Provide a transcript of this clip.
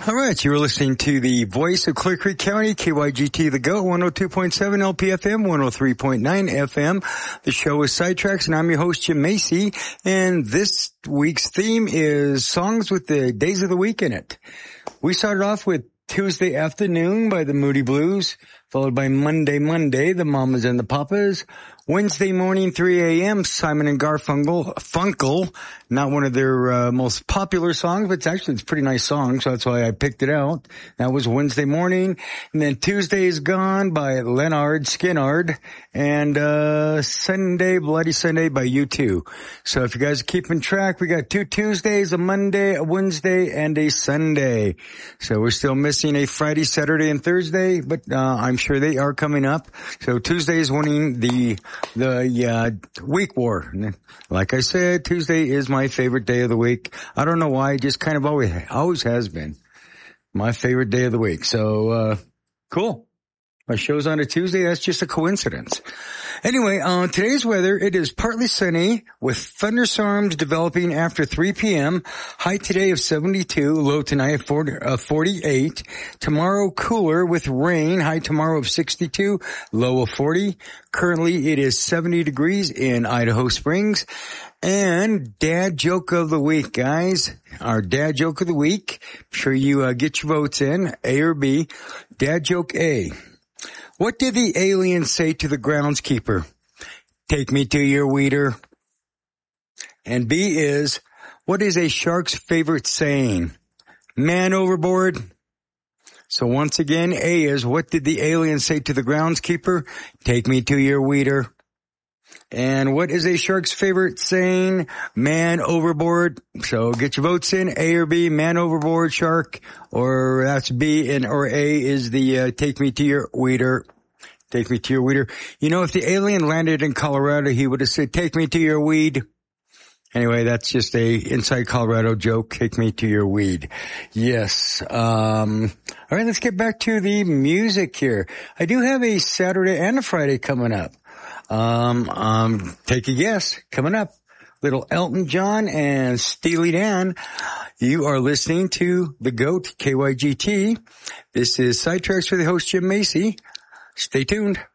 All right, you were listening to the voice of Clear Creek County, KYGT The Goat, 102.7 LPFM, 103.9 FM. The show is Sidetracks, and I'm your host, Jim Macy. And this week's theme is songs with the days of the week in it. We started off with Tuesday Afternoon by the Moody Blues, followed by Monday, the Mamas and the Papas. Wednesday morning, 3 a.m., Simon and Garfunkel, not one of their most popular songs, but it's a pretty nice song, so that's why I picked it out. That was Wednesday morning. And then Tuesday is Gone by Leonard Skinnard, and Sunday, Bloody Sunday by U2. So if you guys are keeping track, we got 2 Tuesdays, a Monday, a Wednesday, and a Sunday. So we're still missing a Friday, Saturday, and Thursday, but I'm sure they are coming up. So Tuesday is winning the week war. Like I said, Tuesday is my favorite day of the week. I don't know why, just kind of always has been my favorite day of the week. So, cool. My show's on a Tuesday. That's just a coincidence. Anyway, today's weather, it is partly sunny with thunderstorms developing after 3 p.m. High today of 72, low tonight of 48. Tomorrow cooler with rain, high tomorrow of 62, low of 40. Currently it is 70 degrees in Idaho Springs. And dad joke of the week, guys. Our dad joke of the week. I'm sure you get your votes in, A or B. Dad joke A. What did the alien say to the groundskeeper? Take me to your weeder. And B is, what is a shark's favorite saying? Man overboard. So once again, A is, what did the alien say to the groundskeeper? Take me to your weeder. And what is a shark's favorite saying? Man overboard. So get your votes in, A or B, man overboard, shark, or that's B, and or A is the take me to your weeder. Take me to your weeder. You know, if the alien landed in Colorado, he would have said, take me to your weed. Anyway, that's just a inside Colorado joke. Take me to your weed. Yes. All right, let's get back to the music here. I do have a Saturday and a Friday coming up. Take a guess. Coming up, little Elton John and Steely Dan. You are listening to The Goat, KYGT. This is Sidetracks for the host, Jim Macy. Stay tuned.